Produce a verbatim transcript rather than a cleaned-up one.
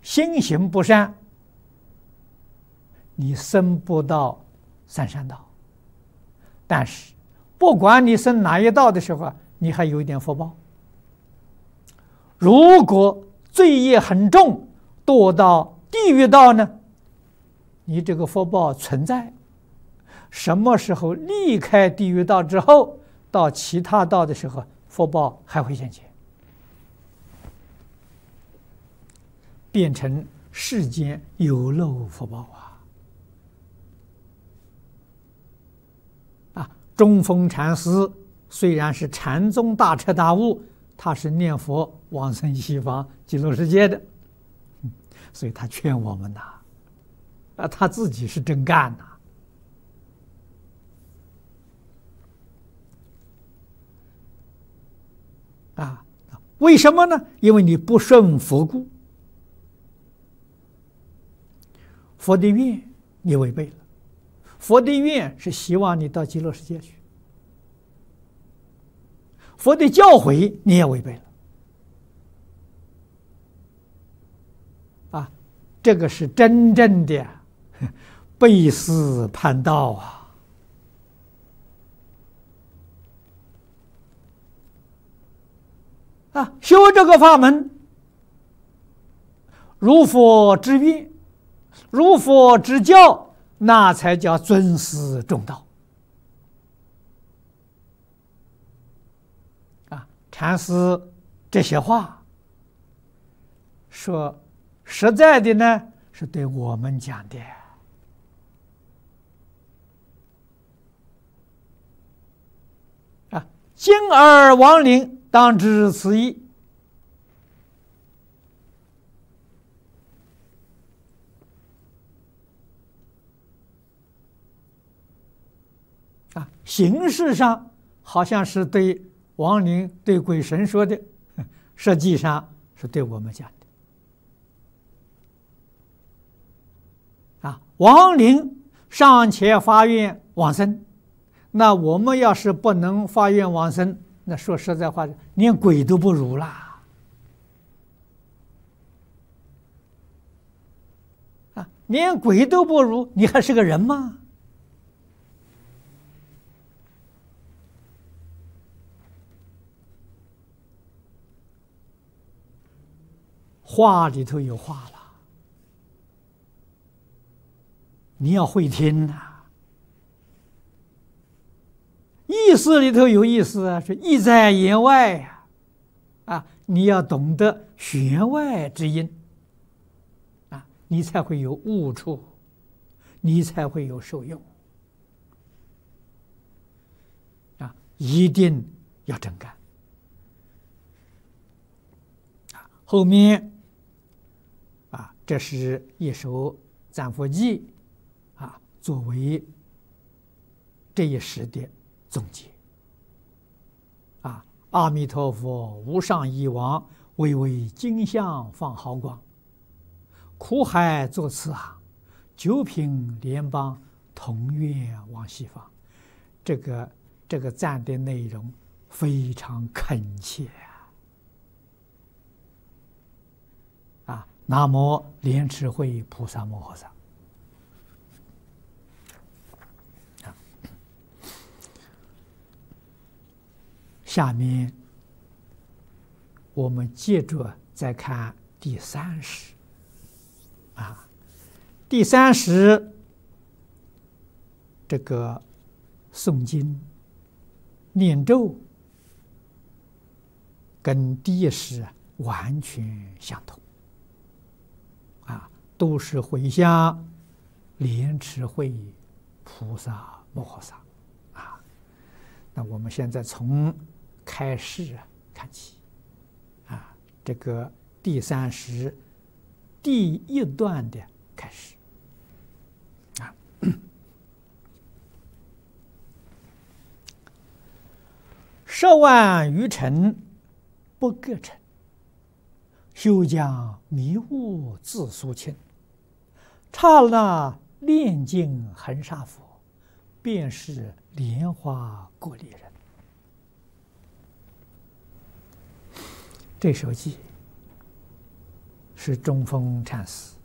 心行不善，你生不到三善道。但是，不管你生哪一道的时候，你还有一点福报。如果罪业很重，堕到地狱道呢，你这个福报存在。什么时候离开地狱道之后，到其他道的时候，福报还会现前，变成世间有漏福报啊！啊，中峰禅师虽然是禅宗大彻大悟，他是念佛往生西方极乐世界的，所以他劝我们呐，啊，他自己是真干呐。啊，为什么呢？因为你不顺佛故，佛的愿你违背了。佛的愿是希望你到极乐世界去，佛的教诲你也违背了。啊，这个是真正的背师叛道啊！啊，修这个法门，如佛之愿，如佛之教，那才叫尊师重道。啊，禅师这些话说实在的呢，是对我们讲的。啊，今儿亡灵，当知此意。啊，形式上好像是对亡灵、对鬼神说的，实际上是对我们讲的。啊，亡灵尚且发愿往生，那我们要是不能发愿往生，那说实在话，连鬼都不如啦！啊，连鬼都不如，你还是个人吗？话里头有话了，你要会听呐、啊。意思里头有意思啊，是意在言外呀、啊，啊，你要懂得弦外之音，啊，你才会有悟处，你才会有受用，啊，一定要真干。啊，后面，啊，这是一首赞佛记，啊，作为这一时的总结。啊，阿弥陀佛，无上义王，巍巍金像放好光，苦海作慈航，九品莲邦，同愿往西方。这个这个赞的内容非常恳切啊！啊，南无莲池会菩萨摩诃萨。下面我们接着再看第三十啊，第三十这个诵经念咒跟第一十完全相同啊，都是回向莲池会菩萨摩诃萨啊。那我们现在从开始看起啊，这个第三十第一段的开始啊，十万余尘不各尘，休将迷雾自肃清。刹那炼尽恒沙佛，便是莲花过丽人。这首偈是中峰禅师。